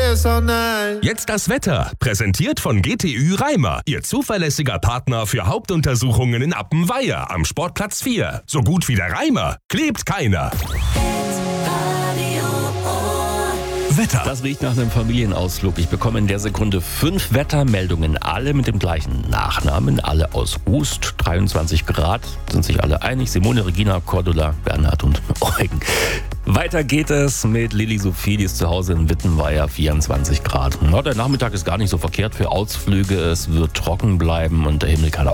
this all night. Jetzt das Wetter, präsentiert von GTÜ Reimer, Ihr zuverlässiger Partner für Hauptuntersuchungen in Appenweier am Sportplatz 4. So gut wie der Reimer klebt keiner. Wetter. Das riecht nach einem Familienausflug. Ich bekomme in der Sekunde 5 Wettermeldungen, alle mit dem gleichen Nachnamen, alle aus Ost, 23 Grad, sind sich alle einig. Simone, Regina, Cordula, Bernhard und Eugen. Weiter geht es mit Lilly Sophie, die ist zu Hause in Wittenweier, 24 Grad. Der Nachmittag ist gar nicht so verkehrt für Ausflüge, es wird trocken bleiben und der Himmel kann